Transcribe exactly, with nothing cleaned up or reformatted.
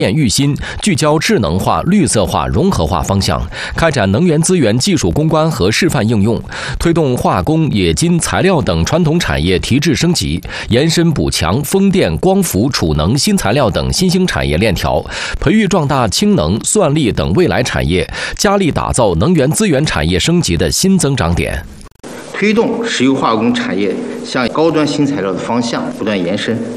育新，聚焦智能化、绿色化、融合化方向，开展能源资源技术攻关和示范应用，推动化工、冶金、材料等传统产业提质升级，延伸补强风电、光伏、储能、新材料等新兴产业链条，培育壮大氢能、算力等未来产业，加力打造能源资源产业升级的新增长点。 推动石油化工产业向高端新材料的方向不断延伸。